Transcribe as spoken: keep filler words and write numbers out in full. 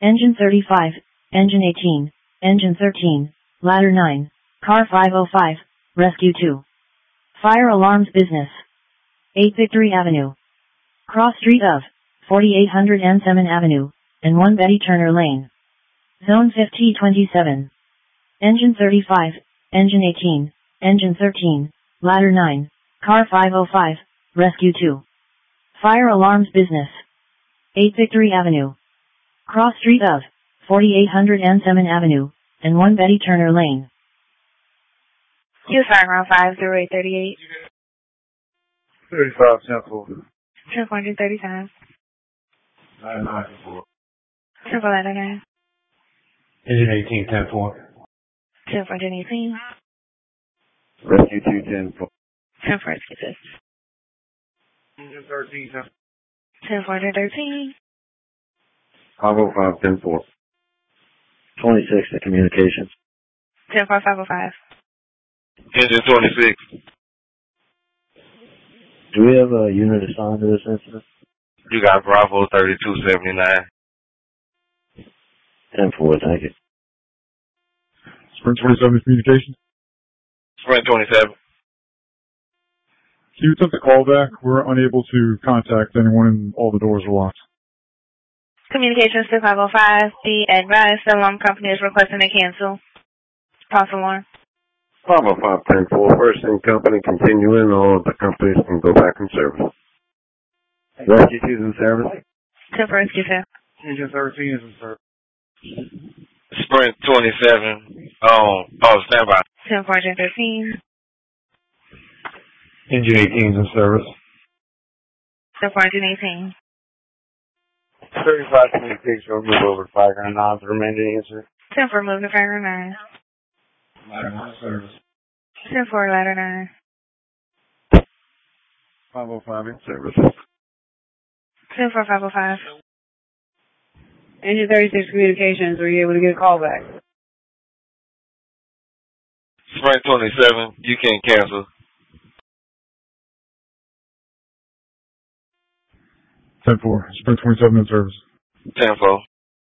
Engine thirty-five, Engine eighteen, Engine thirteen, Ladder nine, Car five oh five, Rescue two. Fire alarms business. eight Victory Avenue. Cross street of forty-eight hundred Anseman Avenue, and one Betty Turner Lane. Zone fifty twenty-seven. Engine thirty-five, Engine eighteen, Engine thirteen, Ladder nine, Car five oh five, Rescue two. Fire alarms business. eight Victory Avenue. Cross street of forty-eight hundred Anseman Avenue, and one Betty Turner Lane. Q fire ground five zero eight thirty-eight. thirty-five, ten four. ten four thirty-five. nine nine four. ten four ladder nine. Engine eighteen, ten four. ten four eighteen. Rescue two, ten four. ten four rescue six. Engine thirteen, ten. ten four thirteen. five oh five, ten four. twenty-six to communications. ten four five oh five. Engine twenty-six. Do we have a unit assigned to this incident? You got Bravo thirty-two seventy-nine. ten four, thank you. Sprint twenty-seven communications. Sprint twenty-seven. Can you attempt a call back? We're unable to contact anyone and all the doors are locked. Communications to five oh five. Be advised the alarm company is requesting to cancel. False alarm. five oh five, ten four. First in company continuing. All of the companies can go back in service. Rescue two is in service. ten four rescue two. Engine thirteen is in service. Sprint twenty-seven. Oh, oh, standby. ten four thirteen. Engine eighteen is in service. ten four eighteen. thirty-five communication. We'll move over to fire ground nine for remaining answer. ten four move to fire ground nine. Ladder nine service. ten four ladder nine. five oh five in service. ten four five oh five. Engine thirty-six communications, were you able to get a call back? Sprint twenty-seven. You can't cancel. ten four. Sprint twenty-seven in service. ten four.